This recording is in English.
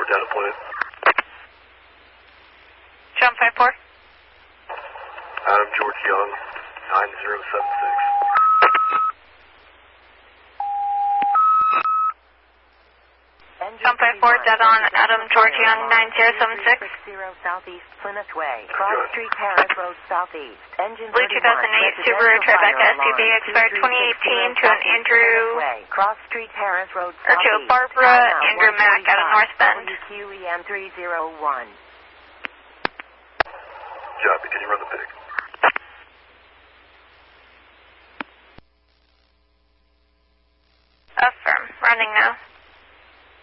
data point. Jump 54. Adam George Young, 9076. Jump 54, dead on Adam George Young, 9076. Southeast Plymouth Way, Cross Street, Paris Road Southeast. Engine Blue 2008 Subaru Tribeca SUV expired 2018 to an Andrew, Cross Street, Paris Road or to a Barbara Andrew Mack out of North Bend. WQEM 301. Copy, can you run the pick?